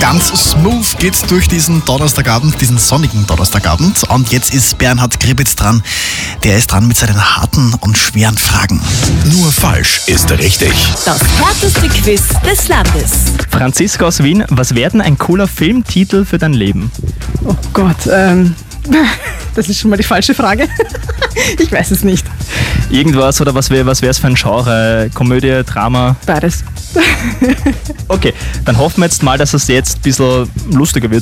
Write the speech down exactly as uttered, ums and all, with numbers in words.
Ganz smooth geht's durch diesen Donnerstagabend, diesen sonnigen Donnerstagabend. Und jetzt ist Bernhard Gribitz dran. Der ist dran mit seinen harten und schweren Fragen. Nur falsch ist richtig. Das härteste Quiz des Landes. Franziska aus Wien, was wäre denn ein cooler Filmtitel für dein Leben? Oh Gott, ähm, das ist schon mal die falsche Frage. Ich weiß es nicht. Irgendwas oder was wäre was wär's für ein Genre? Komödie, Drama? Beides. Okay, dann hoffen wir jetzt mal, dass es jetzt ein bisschen lustiger wird.